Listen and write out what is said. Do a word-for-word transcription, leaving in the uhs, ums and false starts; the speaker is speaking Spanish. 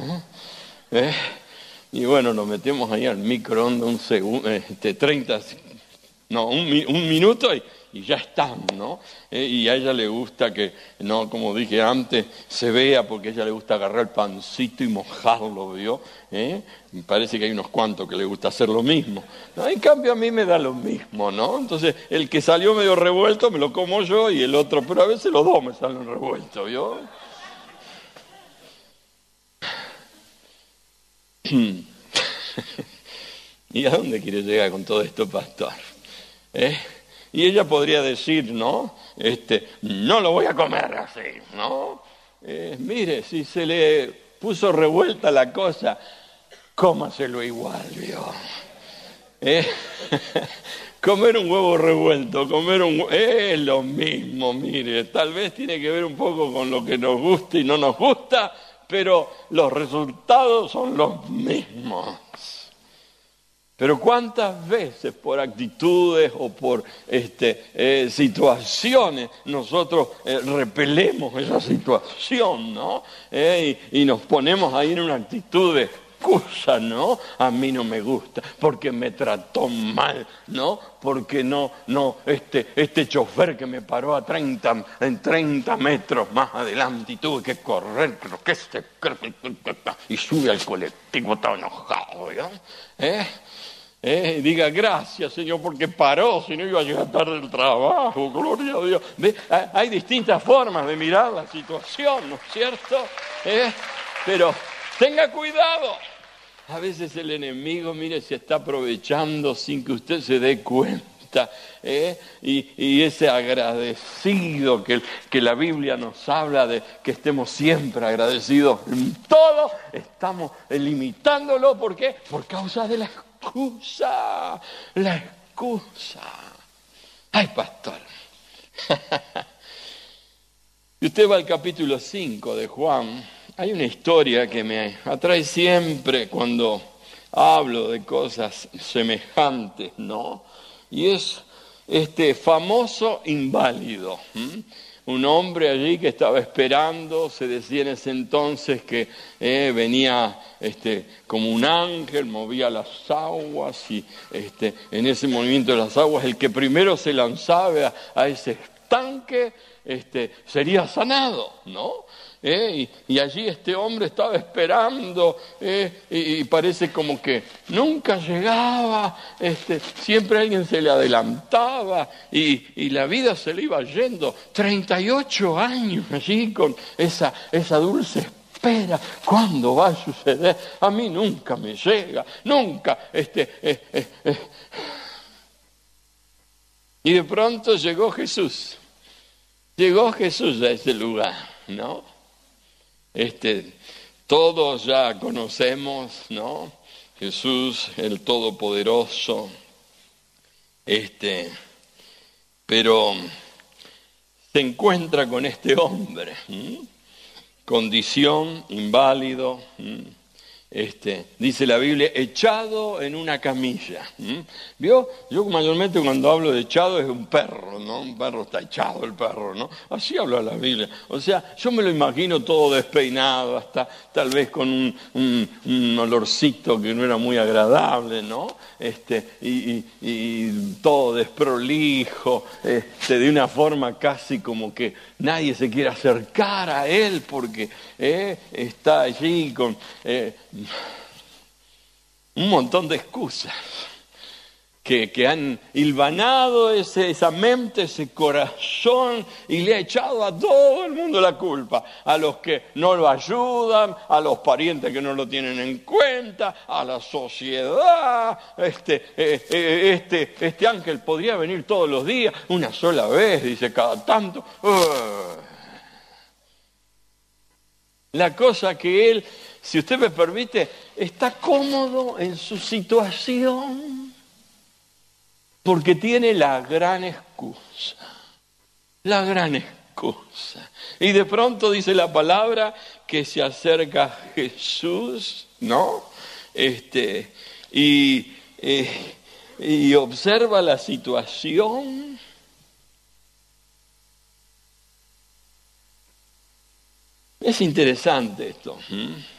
¿no? ¿Eh? Y bueno, lo metemos ahí al microondas un segundo, este, treinta, no, un, un minuto y, y ya están, ¿no? Eh, y a ella le gusta que, no, como dije antes, se vea, porque a ella le gusta agarrar el pancito y mojarlo, ¿vio? ¿Eh? Me parece que hay unos cuantos que le gusta hacer lo mismo. No, en cambio a mí me da lo mismo, ¿no? Entonces, el que salió medio revuelto me lo como yo y el otro, pero a veces los dos me salen revueltos, ¿vio? ¿Y a dónde quiere llegar con todo esto, pastor? ¿Eh? Y ella podría decir, ¿no? Este, no lo voy a comer así, ¿no? Eh, mire, si se le puso revuelta la cosa, cómaselo igual, ¿vio? ¿Eh? Comer un huevo revuelto, comer un huevo, es lo mismo, mire, tal vez tiene que ver un poco con lo que nos gusta y no nos gusta, pero los resultados son los mismos. Pero cuántas veces por actitudes o por este, eh, situaciones nosotros eh, repelemos esa situación, ¿no? Eh, y, y nos ponemos ahí en una actitud de excusa, ¿no? A mí no me gusta, porque me trató mal, ¿no? Porque no, no, este, este chofer que me paró a treinta, en treinta metros más adelante y tuve que correr, pero que este, y sube al colectivo, estaba enojado, ¿ya? ¿Eh? Eh, diga gracias, Señor, porque paró, si no iba a llegar tarde del trabajo, gloria a Dios. ¿Ve? Hay distintas formas de mirar la situación, ¿no es cierto? Eh, pero tenga cuidado. A veces el enemigo, mire, se está aprovechando sin que usted se dé cuenta. ¿eh? Y, y ese agradecido que, que la Biblia nos habla de que estemos siempre agradecidos en todo, estamos limitándolo. ¿Por qué? Por causa de la excusa, la excusa. Ay, pastor. Si usted va al capítulo cinco de Juan, hay una historia que me atrae siempre cuando hablo de cosas semejantes, ¿no? Y es este famoso inválido. ¿m? Un hombre allí que estaba esperando, se decía en ese entonces que eh, venía este, como un ángel, movía las aguas y este, en ese movimiento de las aguas el que primero se lanzaba a, a ese estanque este, sería sanado, ¿no? Eh, y, y allí este hombre estaba esperando eh, y, y parece como que nunca llegaba, este, siempre alguien se le adelantaba y, y la vida se le iba yendo. treinta y ocho años allí con esa, esa dulce espera. ¿Cuándo va a suceder? A mí nunca me llega, nunca. Este, eh, eh, eh. Y de pronto llegó Jesús, llegó Jesús a ese lugar, ¿no? Este, todos ya conocemos, ¿no? Jesús, el Todopoderoso, este, pero se encuentra con este hombre, ¿m? Condición, inválido, ¿m? Este, dice la Biblia, echado en una camilla. ¿m? ¿Vio? Yo mayormente cuando hablo de echado es un perro, ¿no? Un perro está echado, el perro, ¿no? Así habla la Biblia. O sea, yo me lo imagino todo despeinado, hasta tal vez con un, un, un olorcito que no era muy agradable, ¿no? Este, y, y, y todo desprolijo, este, de una forma casi como que nadie se quiere acercar a él porque eh, está allí con eh, un montón de excusas que, que han hilvanado ese, esa mente, ese corazón y le ha echado a todo el mundo la culpa. A los que no lo ayudan, a los parientes que no lo tienen en cuenta, a la sociedad. Este, eh, eh, este, este ángel podría venir todos los días, una sola vez, dice cada tanto. Uh. La cosa que él, si usted me permite, está cómodo en su situación porque tiene la gran excusa, la gran excusa. Y de pronto dice la palabra que se acerca a Jesús, ¿no? Este, y, eh, y observa la situación. Es interesante esto. ¿Mm?